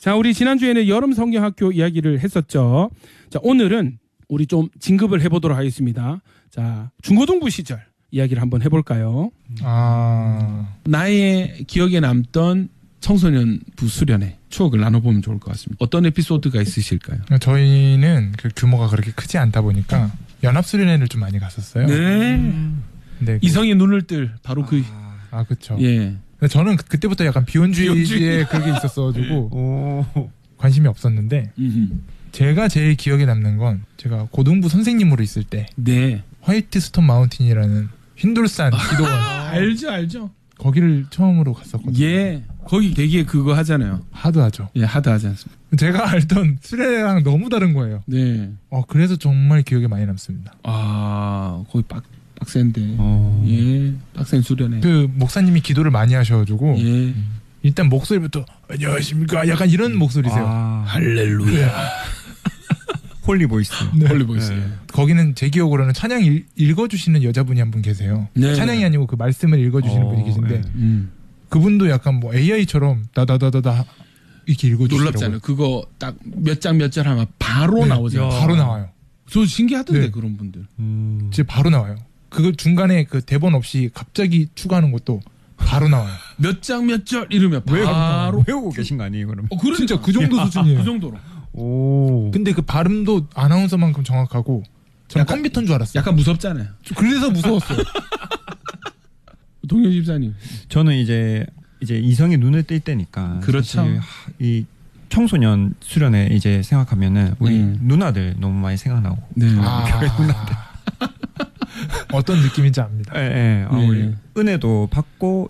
자, 우리 지난주에는 여름 성경학교 이야기를 했었죠. 자, 오늘은 우리 좀 진급을 해보도록 하겠습니다. 자, 중고등부 시절 이야기를 한번 해볼까요? 나의 기억에 남던 청소년부 수련회 추억을 나눠보면 좋을 것 같습니다. 어떤 에피소드가 있으실까요? 저희는 그 규모가 그렇게 크지 않다 보니까 연합수련회를 좀 많이 갔었어요. 네. 네, 이성의 눈을 뜰 바로 그렇죠. 예. 저는 그때부터 약간 비혼주의에 그게 있었어가지고 관심이 없었는데 제가 제일 기억에 남는 건 제가 고등부 선생님으로 있을 때 네. 화이트 스톤 마운틴이라는 흰돌산 기도원 알죠. 거기를 처음으로 갔었거든요. 예. 거기 되게 그거 하잖아요. 하드하죠. 예, 하드하지 않습니까? 제가 알던 수련회랑 너무 다른 거예요. 네. 그래서 정말 기억에 많이 남습니다. 거기 빡센데. 예. 빡센 수련회. 그 목사님이 기도를 많이 하셔가지고 예. 일단 목소리부터 안녕하십니까 약간 이런 목소리세요. 할렐루야. 홀리보이스. 네. 홀리보이스. 네. 거기는 제 기억으로는 찬양 읽어주시는 여자분이 한 분 계세요. 네. 찬양이 아니고 그 말씀을 읽어주시는 분이 계신데 그분도 약간 뭐 AI처럼 다다다다다 이렇게 읽어주시더라고요. 놀랍잖아요. 그거 딱 몇 장 몇 절 하면 바로 나오잖아요. 바로 나와요. 저 신기하던데 네. 그런 분들. 진짜 바로 나와요. 그거 중간에 그 대본 없이 갑자기 추가하는 것도 바로 나와요. 몇 장 몇 절 이러면 바로 외우고 계신 거 아니에요, 그럼? 그러니까. 진짜 그 정도 수준이에요. 그 정도로. 근데 그 발음도 아나운서만큼 정확하고 저는 컴퓨터인 줄 알았어요. 약간 무섭잖아요. 그래서 무서웠어요. 동현 집사님. 저는 이제 이성의 눈을 뜰 때니까. 그렇죠. 이 청소년 수련회 이제 생각하면은 우리 누나들 너무 많이 생각나고. 네. 교회 누나들. 어떤 느낌인지 압니다. 예. 우리 은혜도 받고